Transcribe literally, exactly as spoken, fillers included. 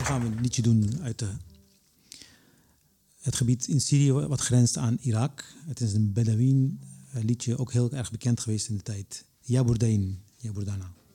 gaan we een liedje doen uit de, het gebied in Syrië wat grenst aan Irak. Het is een Bedouin liedje, ook heel erg bekend geweest in de tijd. Ya Bourdain, Ya Bourdana.